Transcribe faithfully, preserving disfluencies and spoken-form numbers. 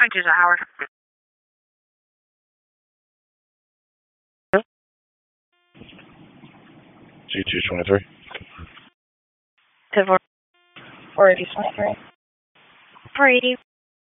twenty-two to Howard. G two twenty-three. To four eighty twenty-three. four eighty.